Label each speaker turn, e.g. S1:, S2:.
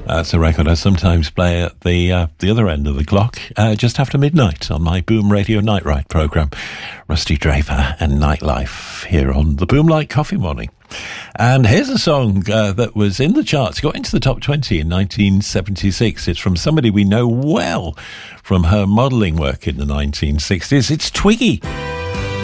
S1: That's a record I sometimes play at the other end of the clock, just after midnight on my Boom Radio Night Ride programme. Rusty Draper and Nightlife here on the Boom Light Coffee Morning. And here's a song that was in the charts, got into the top 20 in 1976. It's from somebody we know well from her modelling work in the 1960s. It's Twiggy.